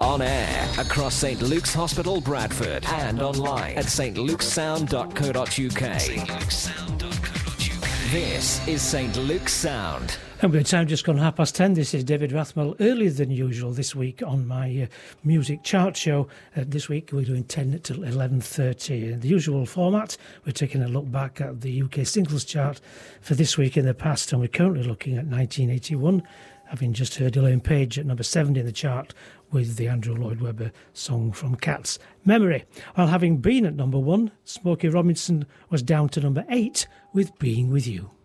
On air across St Luke's Hospital, Bradford, and online at stlukessound.co.uk. This is St Luke's Sound. And with the time just gone 10:30, this is David Rathmell, earlier than usual this week on my music chart show. This week we're doing 10 till 11:30. In the usual format, we're taking a look back at the UK singles chart for this week in the past, and we're currently looking at 1981, having just heard Elaine Page at number 70 in the chart with the Andrew Lloyd Webber song from Cats, Memory. While having been at number 1, Smokey Robinson was down to number 8 with Being With You.